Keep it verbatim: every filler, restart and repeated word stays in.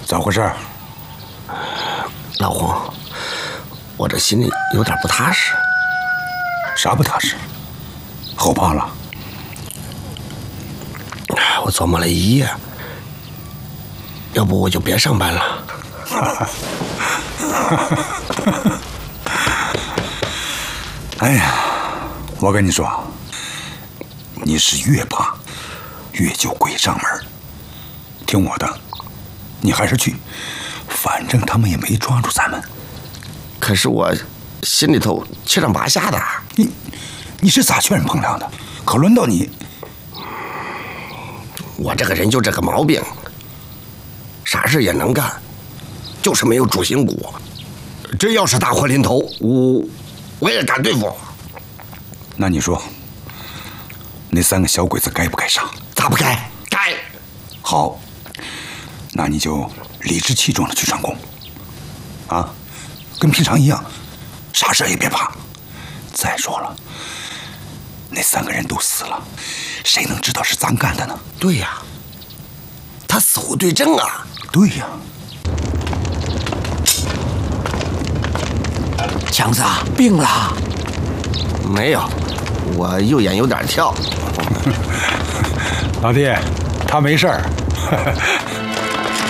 咋回事？ 老洪，我这心里有点不踏实。 啥不踏实？后怕了？ 我琢磨了一夜，要不我就别上班了。 哎呀，我跟你说，你是越怕越就鬼上门。听我的，你还是去，反正他们也没抓住咱们。 可是我心里头七上八下的。 你你是咋劝人碰凉的？可轮到你。 我这个人就这个毛病，啥事也能干，就是没有主心骨。真要是大祸临头，我我也敢对付。 那你说，那三个小鬼子该不该杀？ 咋不该？该。 好，那你就理直气壮的去上工，啊，跟平常一样，啥事也别怕。再说了，那三个人都死了，谁能知道是咱干的呢？ 对呀，他死无对证啊。 对呀。 强子病了？ 没有，我右眼有点跳。 老弟，他没事儿。